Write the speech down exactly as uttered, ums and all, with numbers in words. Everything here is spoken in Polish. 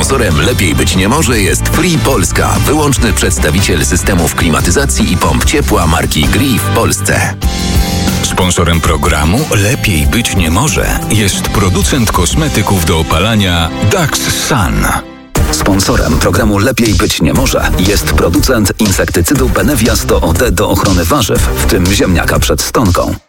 Sponsorem Lepiej Być Nie Może jest Free Polska, wyłączny przedstawiciel systemów klimatyzacji i pomp ciepła marki Gree w Polsce. Sponsorem programu Lepiej Być Nie Może jest producent kosmetyków do opalania Dax Sun. Sponsorem programu Lepiej Być Nie Może jest producent insektycydu Benevia sto O D do ochrony warzyw, w tym ziemniaka przed stonką.